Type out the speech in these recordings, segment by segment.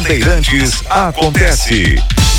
Bandeirantes acontece.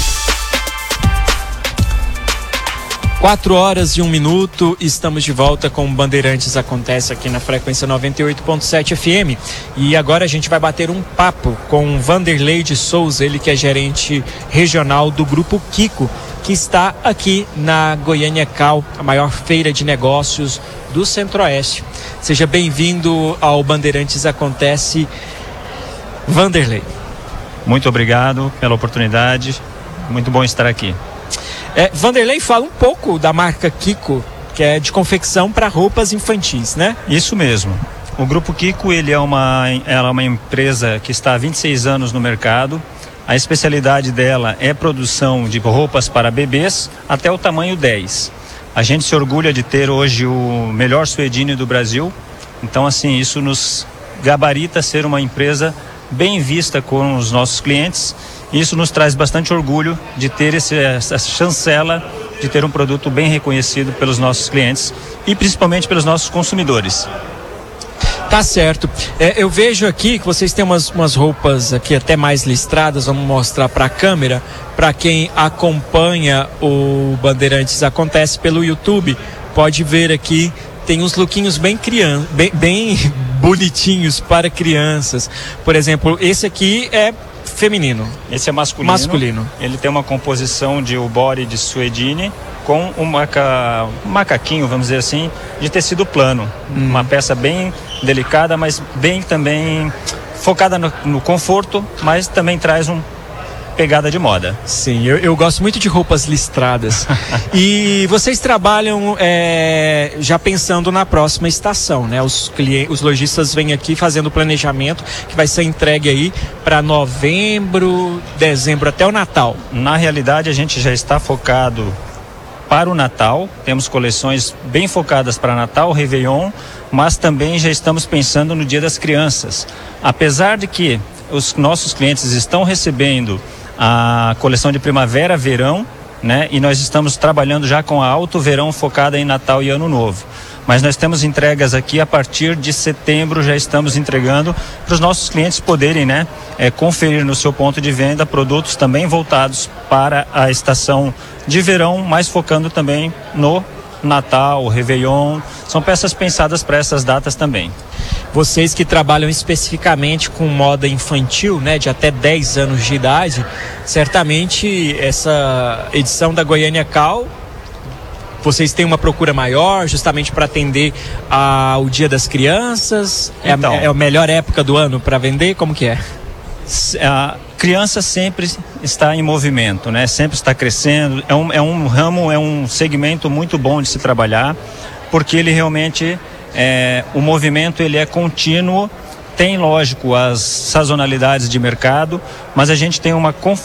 4h01, estamos de volta com o Bandeirantes Acontece aqui na frequência 98.7 FM. E agora a gente vai bater um papo com Vanderlei de Souza, ele que é gerente regional do Grupo Kiko, que está aqui na Goiânia Cal, a maior feira de negócios do Centro-Oeste. Seja bem-vindo ao Bandeirantes Acontece, Vanderlei. Muito obrigado pela oportunidade, muito bom estar aqui. Vanderlei, fala um pouco da marca Kiko, que é de confecção para roupas infantis, né? Isso mesmo. O Grupo Kiko, ele é uma empresa que está há 26 anos no mercado. A especialidade dela é produção de roupas para bebês até o tamanho 10. A gente se orgulha de ter hoje o melhor suedine do Brasil. Então, assim, isso nos gabarita ser uma empresa bem vista com os nossos clientes. Isso nos traz bastante orgulho de ter essa chancela de ter um produto bem reconhecido pelos nossos clientes e principalmente pelos nossos consumidores. Tá certo. Eu vejo aqui que vocês têm umas roupas aqui até mais listradas, vamos mostrar para a câmera, para quem acompanha o Bandeirantes Acontece pelo YouTube, pode ver aqui, tem uns lookinhos bem bonitinhos para crianças. Por exemplo, esse aqui é feminino. Esse é masculino. Ele tem uma composição de body de suedine com um macaquinho, vamos dizer assim, de tecido plano. Uma peça bem delicada, mas bem também focada no conforto, mas também traz pegada de moda. Sim, eu gosto muito de roupas listradas. E vocês trabalham já pensando na próxima estação, né? Os lojistas vêm aqui fazendo o planejamento que vai ser entregue aí para novembro, dezembro, até o Natal. Na realidade, a gente já está focado para o Natal. Temos coleções bem focadas para Natal, Réveillon, mas também já estamos pensando no Dia das Crianças. Apesar de que os nossos clientes estão recebendo a coleção de primavera-verão, né? E nós estamos trabalhando já com a alto verão focada em Natal e Ano Novo. Mas nós temos entregas aqui a partir de setembro, já estamos entregando para os nossos clientes poderem, né, conferir no seu ponto de venda produtos também voltados para a estação de verão, mas focando também no Natal, Réveillon. São peças pensadas para essas datas também. Vocês que trabalham especificamente com moda infantil, né, de até 10 anos de idade, certamente essa edição da Goiânia Cal, vocês têm uma procura maior justamente para atender ao Dia das Crianças? Então, é a melhor época do ano para vender? Como que é? A criança sempre está em movimento, né? Sempre está crescendo. É um ramo, é um segmento muito bom de se trabalhar, porque ele realmente o movimento ele é contínuo. Tem, lógico, as sazonalidades de mercado, mas a gente tem uma